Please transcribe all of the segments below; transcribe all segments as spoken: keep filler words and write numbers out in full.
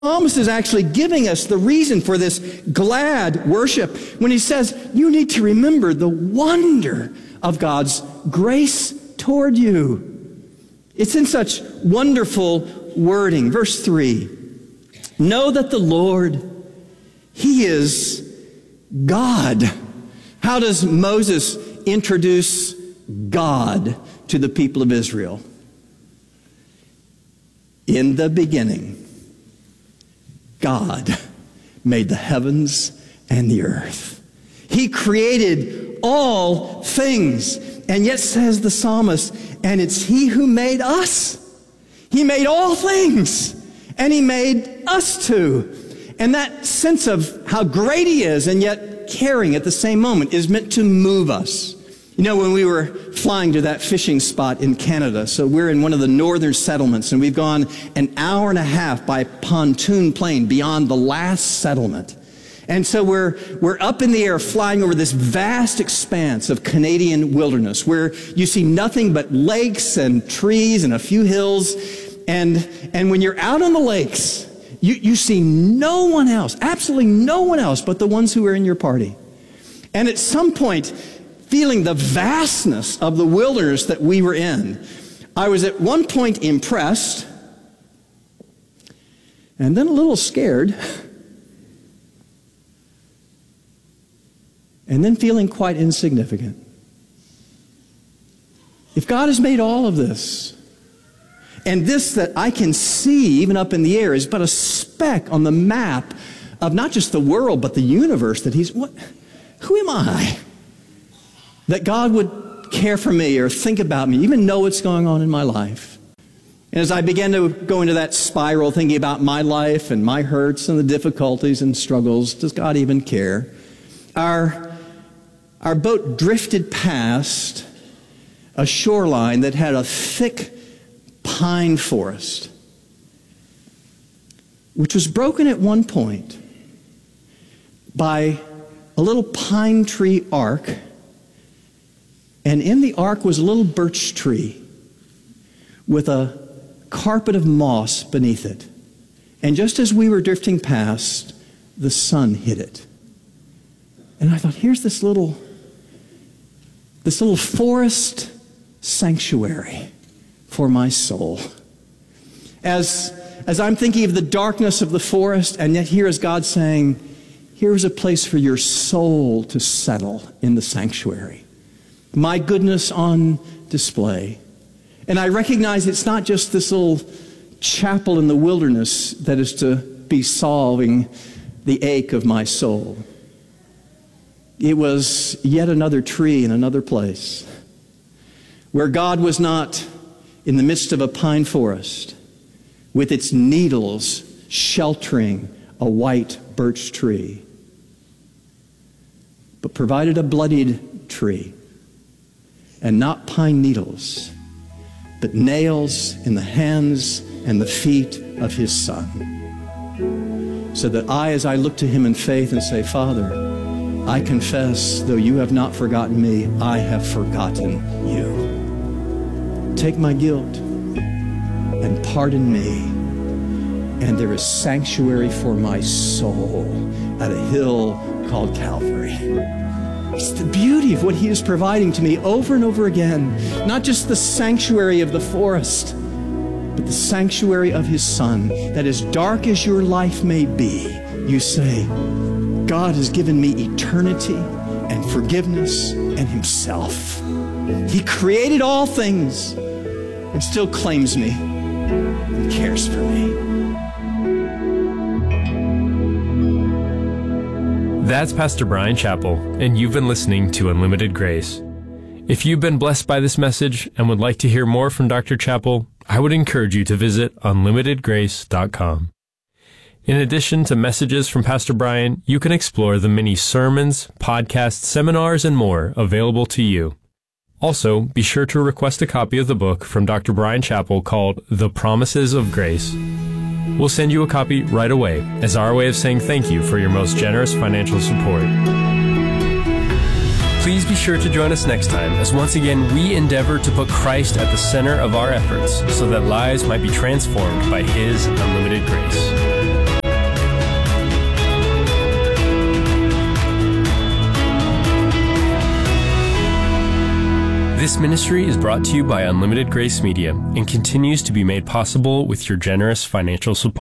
psalmist is actually giving us the reason for this glad worship when he says, you need to remember the wonder of God's grace toward you. It's in such wonderful wording. Verse three, know that the Lord, He is God. How does Moses introduce God to the people of Israel? In the beginning, God made the heavens and the earth. He created all things. And yet, says the psalmist, and it's He who made us. He made all things. And He made us too. And that sense of how great He is and yet caring at the same moment is meant to move us. You know, when we were flying to that fishing spot in Canada, so we're in one of the northern settlements, and we've gone an hour and a half by pontoon plane beyond the last settlement. And so we're, we're up in the air flying over this vast expanse of Canadian wilderness where you see nothing but lakes and trees and a few hills. And, and when you're out on the lakes, you, you see no one else, absolutely no one else but the ones who are in your party. And at some point, feeling the vastness of the wilderness that we were in, I was at one point impressed and then a little scared and then feeling quite insignificant. If God has made all of this, and this that I can see even up in the air is but a speck on the map of not just the world but the universe, that He's, what, who am I that God would care for me or think about me, even know what's going on in my life? And as I began to go into that spiral, thinking about my life and my hurts and the difficulties and struggles, does God even care? Our, our boat drifted past a shoreline that had a thick pine forest, which was broken at one point by a little pine tree arc. And in the ark was a little birch tree with a carpet of moss beneath it. And just as we were drifting past, the sun hit it. And I thought, here's this little, this little forest sanctuary for my soul. As, as I'm thinking of the darkness of the forest, and yet here is God saying, here's a place for your soul to settle in the sanctuary. My goodness on display. And I recognize it's not just this little chapel in the wilderness that is to be solving the ache of my soul. It was yet another tree in another place where God was not in the midst of a pine forest with its needles sheltering a white birch tree, but provided a bloodied tree. And not pine needles, but nails in the hands and the feet of His Son. So that I, as I look to Him in faith and say, Father, I confess, though you have not forgotten me, I have forgotten you. Take my guilt and pardon me. And there is sanctuary for my soul at a hill called Calvary. It's the beauty of what He is providing to me over and over again. Not just the sanctuary of the forest, but the sanctuary of His Son, that as dark as your life may be, you say, God has given me eternity and forgiveness and Himself. He created all things and still claims me and cares for me. That's Pastor Bryan Chapell, and you've been listening to Unlimited Grace. If you've been blessed by this message and would like to hear more from Doctor Chapell, I would encourage you to visit unlimited grace dot com. In addition to messages from Pastor Bryan, you can explore the many sermons, podcasts, seminars, and more available to you. Also, be sure to request a copy of the book from Doctor Bryan Chapell called The Promises of Grace. We'll send you a copy right away as our way of saying thank you for your most generous financial support. Please be sure to join us next time as once again we endeavor to put Christ at the center of our efforts so that lives might be transformed by His unlimited grace. ministry is brought to you by Unlimited Grace Media and continues to be made possible with your generous financial support.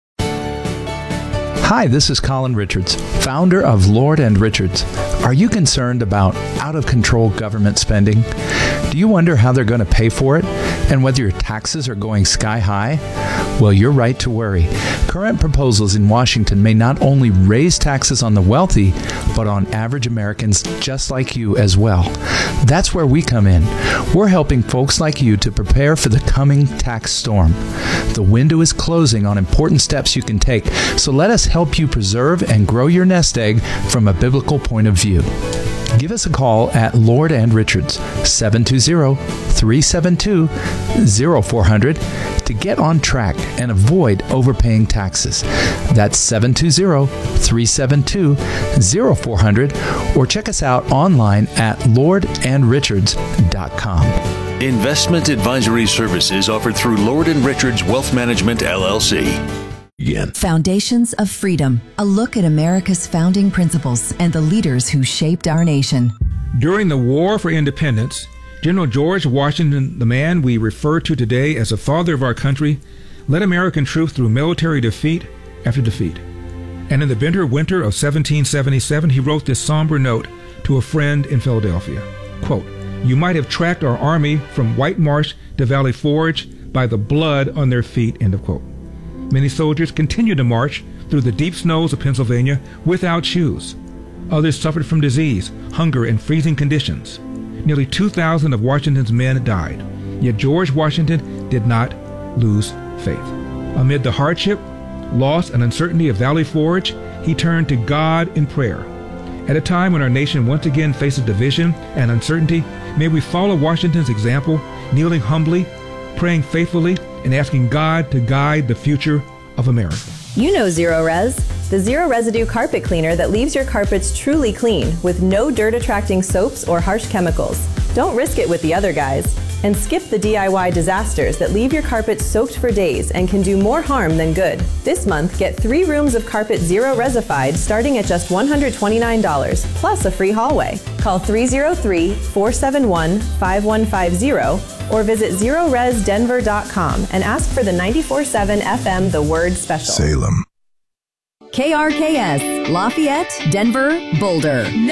Hi, this is Colin Richards, founder of Lord and Richards. Are you concerned about out-of-control government spending? Do you wonder how they're going to pay for it and whether your taxes are going sky high? Well, you're right to worry. Current proposals in Washington may not only raise taxes on the wealthy, but on average Americans just like you as well. That's where we come in. We're helping folks like you to prepare for the coming tax storm. The window is closing on important steps you can take, so let us help you preserve and grow your nest egg from a biblical point of view. Give us a call at Lord and Richards, seven two zero, three seven two, zero four zero zero to get on track and avoid overpaying taxes. That's seven two zero, three seven two, zero four zero zero or check us out online at lord and richards dot com. Investment advisory services offered through Lord and Richards Wealth Management, L L C. Again. Foundations of Freedom, a look at America's founding principles and the leaders who shaped our nation. During the War for Independence, General George Washington, the man we refer to today as the father of our country, led American troops through military defeat after defeat. And in the bitter winter of seventeen seventy-seven, he wrote this somber note to a friend in Philadelphia. Quote, "You might have tracked our army from White Marsh to Valley Forge by the blood on their feet," end of quote. Many soldiers continued to march through the deep snows of Pennsylvania without shoes. Others suffered from disease, hunger, and freezing conditions. Nearly two thousand of Washington's men died. Yet George Washington did not lose faith. Amid the hardship, loss, and uncertainty of Valley Forge, he turned to God in prayer. At a time when our nation once again faces division and uncertainty, may we follow Washington's example, kneeling humbly, praying faithfully, and asking God to guide the future of America. You know Zero Res, the zero residue carpet cleaner that leaves your carpets truly clean with no dirt-attracting soaps or harsh chemicals. Don't risk it with the other guys. And skip the D I Y disasters that leave your carpet soaked for days and can do more harm than good. This month, get three rooms of carpet Zero Resified starting at just one hundred twenty-nine dollars, plus a free hallway. Call three oh three, four seven one, five one five zero or visit zero res denver dot com and ask for the ninety-four point seven F M The Word Special. Salem. K R K S, Lafayette, Denver, Boulder.